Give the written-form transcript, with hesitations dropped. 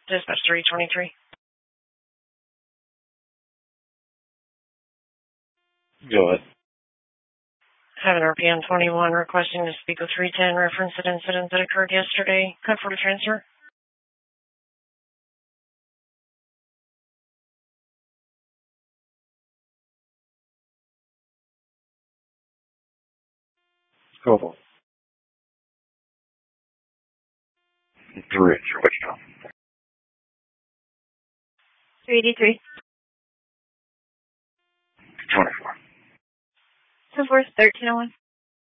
Dispatch 323. Go ahead. Have an RPM 21 requesting to speak with 310 reference an incident that occurred yesterday. Code for the transfer. Go on. 3 inch, Wichita. 383. 24. 2-4, 1301.